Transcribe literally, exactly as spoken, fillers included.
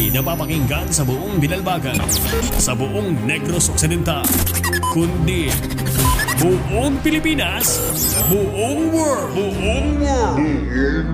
hindi napapakinggan sa buong Binalbagan, sa buong Negros Occidental, kundi buong Pilipinas, buong world, buong world.